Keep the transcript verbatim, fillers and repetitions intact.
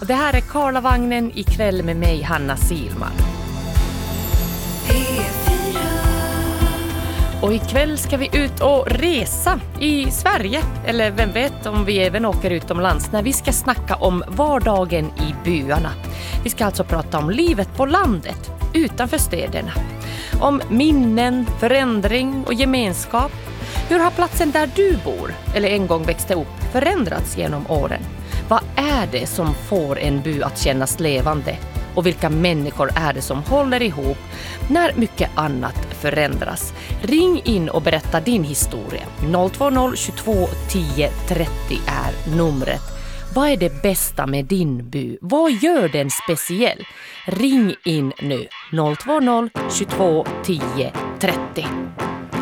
Och det här är Karlavagnen ikväll med mig, Hanna Silman. Och ikväll ska vi ut och resa i Sverige, eller vem vet om vi även åker utomlands, när vi ska snacka om vardagen i byarna. Vi ska alltså prata om livet på landet, utanför städerna. Om minnen, förändring och gemenskap. Hur har platsen där du bor, eller en gång växte upp, förändrats genom åren? Vad är det som får en by att kännas levande? Och vilka människor är det som håller ihop när mycket annat förändras? Ring in och berätta din historia. noll två noll tjugotvå tio trettio är numret. Vad är det bästa med din by? Vad gör den speciell? Ring in nu. noll två noll tjugotvå tio trettio.